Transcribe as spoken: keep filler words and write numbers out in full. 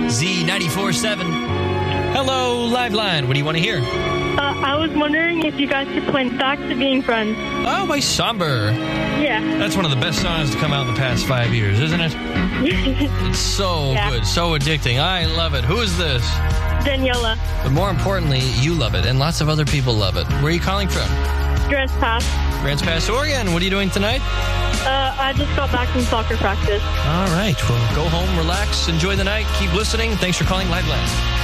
Z ninety-four seven. Hello, Liveline. What do you want to hear? Uh, I was wondering if you guys could play Back to Being Friends. Oh, by Somber. Yeah. That's one of the best songs to come out in the past five years, isn't it? It's so Yeah. good, so addicting. I love it. Who is this? Daniela. But more importantly, you love it, and lots of other people love it. Where are you calling from? Grants Pass. Grants Pass, Oregon. What are you doing tonight? Uh, I just got back from soccer practice. All right. Well, go home, relax, enjoy the night, keep listening. Thanks for calling Liveline.